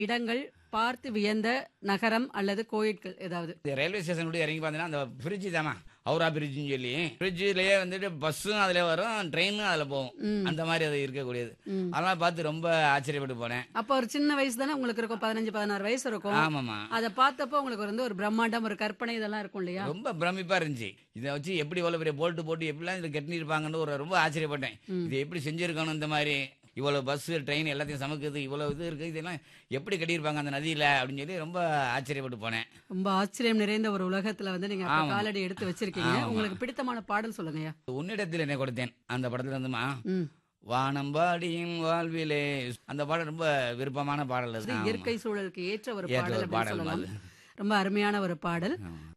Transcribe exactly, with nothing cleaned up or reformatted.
இடங்கள் பார்த்து வியந்த நகரம் அல்லது கோயில்கள் ஏதாவது? இந்த ரயில்வே ஸ்டேஷன் கூட இறங்கி பார்த்தீங்கன்னா அந்த பிரிட்ஜ் தாமா, ஹவுரா பிரிட்ஜுன்னு சொல்லி பிரிட்ஜிலேயே வந்துட்டு பஸ்ஸும் அதில் வரும், ட்ரெயினும் அதில் போகும். ம். அந்த மாதிரி அது இருக்கக்கூடியது. ம். அதெல்லாம் பார்த்து ரொம்ப ஆச்சரியப்பட்டு போனேன். அப்போ ஒரு சின்ன வயசு தானே உங்களுக்கு இருக்கும், பதினஞ்சு பதினாறு வயசு இருக்கும். ஆமாம்மா, அதை பார்த்தப்போ உங்களுக்கு வந்து ஒரு பிரம்மாண்டம், ஒரு கற்பனை இதெல்லாம் இருக்கும் இல்லையா? ரொம்ப பிரமிப்பா இருந்துச்சு. இதை வச்சு எப்படி இவ்வளோ பெரிய போல்ட்டு போட்டு எப்படிலாம் இதை கட்டினிருப்பாங்கன்னு ஒரு ரொம்ப ஆச்சரியப்பட்டேன். ம். இதை எப்படி செஞ்சிருக்கணும், இந்த மாதிரி இவ்வளோ பஸ்ஸு ட்ரெயின் எல்லாத்தையும் சமைக்குது, இவ்வளோ இது இருக்குது, இதெல்லாம் எப்படி கட்டியிருப்பாங்க அந்த நதியில் அப்படின்னு சொல்லி ரொம்ப ஆச்சரியப்பட்டு போனேன். ரொம்ப ஆச்சரியம் நிறைந்த ஒரு உலகத்துல வந்து நீங்க அப்ப ஆமா. காலடி எடுத்து வச்சிருக்கீங்க. ஆமா. உங்களுக்கு பிடித்தமான பாடல் சொல்லுங்கய்யா. உன்னிடத்தில் என்னை கொடுத்தேன் அந்த படத்துல இருந்துமா, ம். வானம்பாடியின் வாழ்விலே, அந்த பாடல் ரொம்ப விருப்பமான பாடல் அது. இது ஆமா. இயற்கை சூழலுக்கு ஏற்ற ஒரு ஏற்ற பாடல் ஒரு அப்படின்னு பாடல் சொல்லலாம். அது. ரொம்ப அருமையான ஒரு பாடல். ஆமா.